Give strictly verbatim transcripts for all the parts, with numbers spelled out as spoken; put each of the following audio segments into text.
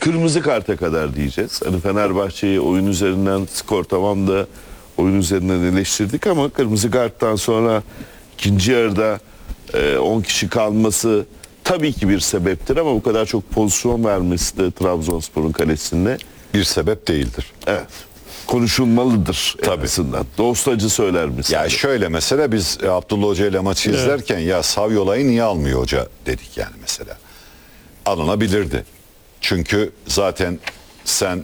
kırmızı karta kadar diyeceğiz. Hani Fenerbahçe'yi oyun üzerinden, skor tamam da oyun üzerinden eleştirdik ama kırmızı karttan sonra ikinci yarıda on kişi kalması tabii ki bir sebeptir ama bu kadar çok pozisyon vermesi de Trabzonspor'un kalesinde bir sebep değildir. Evet. Konuşulmalıdır en Tabii. azından. Dostacı söyler misin? Ya şöyle mesela biz e, Abdullah Hoca ile maçı Evet. izlerken ya Saviolay'ı niye almıyor hoca dedik yani mesela. Alınabilirdi. Çünkü zaten sen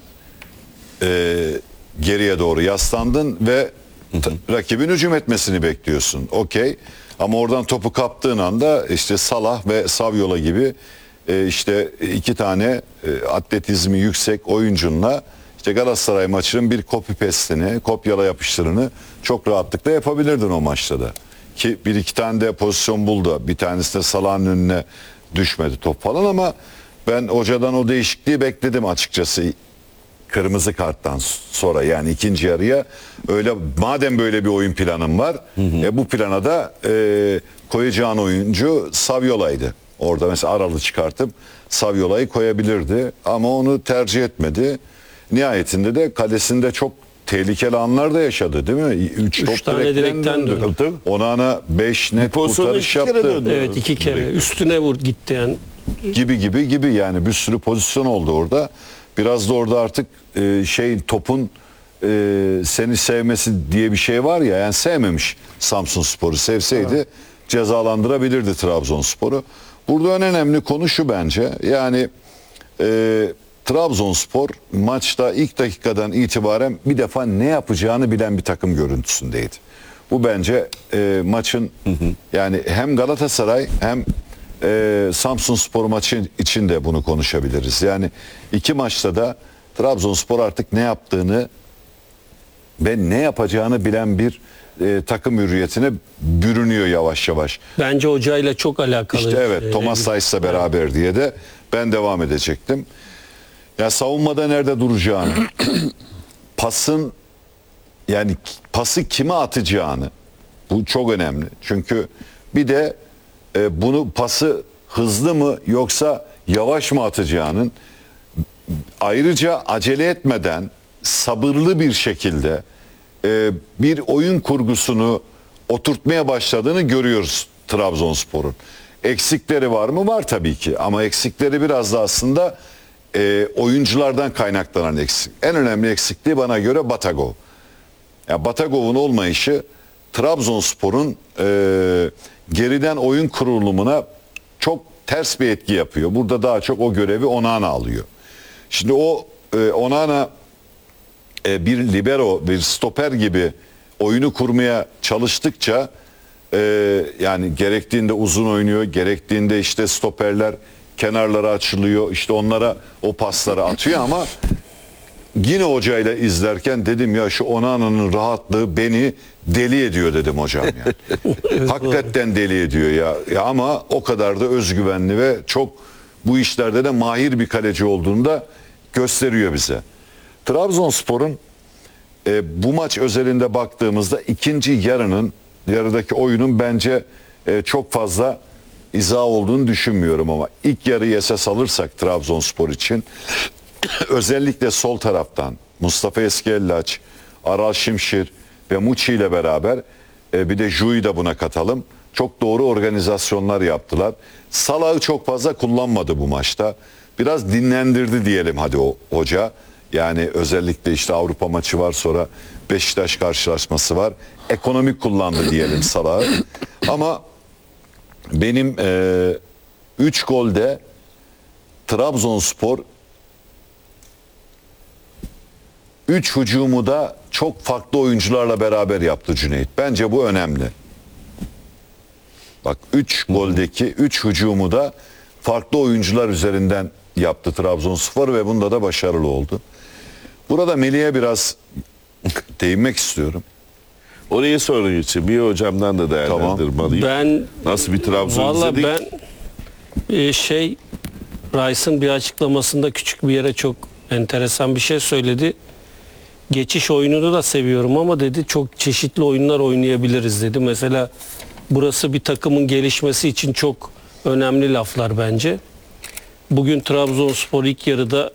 e, geriye doğru yaslandın ve t- rakibin hücum etmesini bekliyorsun. Okey. Ama oradan topu kaptığın anda işte Salah ve Saviola gibi e, işte iki tane e, atletizmi yüksek oyuncunla işte Galatasaray maçının bir copy paste'ini, kopyala yapıştırını çok rahatlıkla yapabilirdin o maçta da. Ki bir iki tane de pozisyon buldu. Bir tanesi de Salah'ın önüne düşmedi top falan ama ben hocadan o değişikliği bekledim açıkçası. Kırmızı karttan sonra yani ikinci yarıya öyle madem böyle bir oyun planım var hı hı. E, bu plana da e, koyacağın oyuncu Saviola'ydı. Orada mesela Aralı çıkartıp Saviola'yı koyabilirdi ama onu tercih etmedi. Nihayetinde de kalesinde çok tehlikeli anlar da yaşadı değil mi? Üç, Üç top tane direkten döndü. Tabii. Onana beş net pozisyonu kurtarış iki kere yaptı. döndü. Evet, iki kere Direkt. üstüne vur gitti yani. Gibi gibi gibi yani bir sürü pozisyon oldu orada. Biraz da orada artık e, şey topun e, seni sevmesi diye bir şey var ya yani sevmemiş Samsunspor'u sevseydi evet. cezalandırabilirdi Trabzonspor'u. Burada en önemli konu şu bence yani e, Trabzonspor maçta ilk dakikadan itibaren bir defa ne yapacağını bilen bir takım görüntüsündeydi. Bu bence e, maçın hı hı. yani hem Galatasaray hem e, Samsunspor maçı için de bunu konuşabiliriz. Yani iki maçta da Trabzonspor artık ne yaptığını ve ne yapacağını bilen bir e, takım hürriyetine bürünüyor yavaş yavaş. Bence hocayla çok alakalı. İşte evet Thomas Saiz'le beraber diye de ben devam edecektim. Ya savunmada nerede duracağını, pasın yani pası kime atacağını bu çok önemli. Çünkü bir de e, bunu pası hızlı mı yoksa yavaş mı atacağının ayrıca acele etmeden sabırlı bir şekilde e, bir oyun kurgusunu oturtmaya başladığını görüyoruz Trabzonspor'un. Eksikleri var mı? Var tabii ki ama eksikleri biraz da aslında e, oyunculardan kaynaklanan eksik. En önemli eksikliği bana göre Batagov. Yani Batagov'un olmayışı Trabzonspor'un e, geriden oyun kurulumuna çok ters bir etki yapıyor. Burada daha çok o görevi Onana alıyor. Şimdi o e, Onana e, bir libero, bir stoper gibi oyunu kurmaya çalıştıkça e, yani gerektiğinde uzun oynuyor, gerektiğinde işte stoperler kenarlara açılıyor, işte onlara o pasları atıyor ama yine hocayla izlerken dedim ya şu Onana'nın rahatlığı beni deli ediyor dedim hocam yani. Hakikaten deli ediyor ya. ya. Ama o kadar da özgüvenli ve çok bu işlerde de mahir bir kaleci olduğunu da gösteriyor bize. Trabzonspor'un e, bu maç özelinde baktığımızda ikinci yarının yarıdaki oyunun bence e, çok fazla izah olduğunu düşünmüyorum ama ilk yarıyı esas alırsak Trabzonspor için özellikle sol taraftan Mustafa Eskellaç, Aral Şimşir ve Muçi ile beraber e, bir de Ju'yu da buna katalım. Çok doğru organizasyonlar yaptılar. Salah'ı çok fazla kullanmadı bu maçta. Biraz dinlendirdi diyelim hadi o hoca. Yani özellikle işte Avrupa maçı var sonra Beşiktaş karşılaşması var. Ekonomik kullandı diyelim Salah'ı. Ama benim üç e, golde Trabzonspor üç hücumu da çok farklı oyuncularla beraber yaptı Cüneyt. Bence bu önemli. Bak üç goldeki üç hücumu da farklı oyuncular üzerinden yaptı Trabzonspor ve bunda da başarılı oldu. Burada Melih'e biraz değinmek istiyorum. Orayı sonra için bir hocamdan da değerlendirmeliyim. Ben nasıl bir Trabzon Valla izledik? ben e, şey Rice'ın bir açıklamasında küçük bir yere çok enteresan bir şey söyledi. Geçiş oyununu da seviyorum ama dedi çok çeşitli oyunlar oynayabiliriz dedi. Mesela burası bir takımın gelişmesi için çok önemli laflar bence. Bugün Trabzonspor ilk yarıda